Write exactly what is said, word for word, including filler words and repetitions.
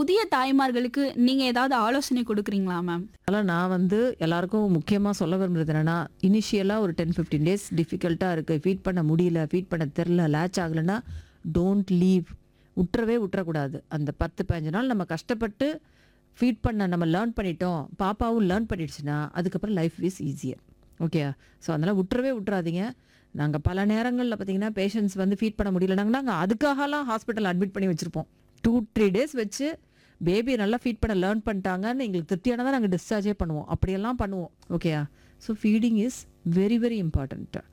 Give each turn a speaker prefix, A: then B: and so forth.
A: புதிய தாய்மார்களுக்கு நீங்க ஏதாவது ஆலோசனை குடுக்குறீங்களா மேம்?
B: அதனால் நான் வந்து எல்லாருக்கும் முக்கியமாக சொல்ல விரும்புறது என்னன்னா, இனிஷியலாக ஒரு டென் ஃபிஃப்டீன் டேஸ் டிஃபிகல்ட்டாக இருக்குது, ஃபீட் பண்ண முடியல, ஃபீட் பண்ண தெரில, லேட்ச் ஆகலைன்னா டோன்ட் லீவ். விட்டுறவே விட்டுறக்கூடாது. அந்த பத்து பதினஞ்சு நாள் நம்ம கஷ்டப்பட்டு ஃபீட் பண்ண நம்ம லேர்ன் பண்ணிட்டோம், பாப்பாவும் லேர்ன் பண்ணிடுச்சுன்னா அதுக்கப்புறம் life is easier. Okay. So அதனால் விட்டுறவே விட்டுறாதீங்க. நாங்கள் பல நேரங்களில் பார்த்தீங்கன்னா பேஷண்ட்ஸ் வந்து ஃபீட் பண்ண முடியலனாங்க நாங்கள் அதுக்காகலாம் ஹாஸ்பிட்டல் அட்மிட் பண்ணி வச்சுருப்போம். டூ த்ரீ டேஸ் வச்சு பேபியை நல்லா ஃபீட் பண்ண லேர்ன் பண்ணிட்டாங்கன்னு எங்களுக்கு திருப்தியானதான் நாங்கள் டிஸ்சார்ஜே பண்ணுவோம். அப்படியெல்லாம் பண்ணுவோம். ஓகேயா. So feeding is very very important.